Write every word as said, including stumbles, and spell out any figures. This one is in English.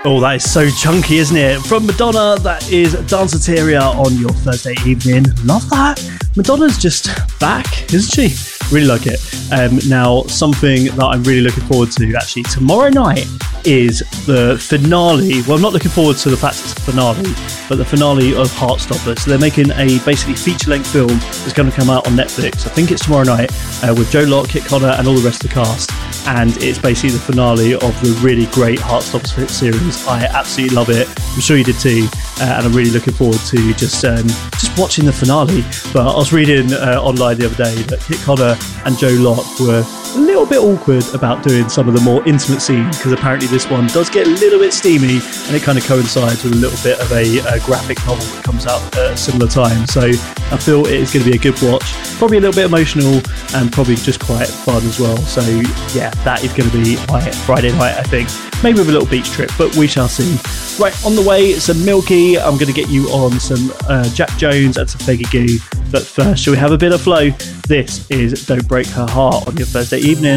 Oh, that is so chunky, isn't it? From Madonna, that is Danceteria on your Thursday evening. Love that. Madonna's just back, isn't she? Really like it. Um, now, something that I'm really looking forward to, actually, tomorrow night is the finale. Well, I'm not looking forward to the fact it's a finale, but the finale of Heartstopper. So they're making a basically feature-length film that's going to come out on Netflix. I think it's tomorrow night uh, with Joe Locke, Kit Connor, and all the rest of the cast. And it's basically the finale of the really great Heartstopper series. I absolutely love it. I'm sure you did too. Uh, and I'm really looking forward to just um, just watching the finale. But I was reading uh, online the other day that Kit Connor and Joe Locke were a little bit awkward about doing some of the more intimate scenes, because apparently this one does get a little bit steamy, and it kind of coincides with a little bit of a, a graphic novel that comes out at a similar time. So I feel it is going to be a good watch, probably a little bit emotional and probably just quite fun as well. So yeah, that is going to be my Friday night, I think. Maybe with a little beach trip, but we shall see. Right, on the way, some Milky. I'm going to get you on some uh, Jack Jones and some Peggy Goo. But first, shall we have a bit of flow? This is Don't Break Her Heart on your Thursday evening.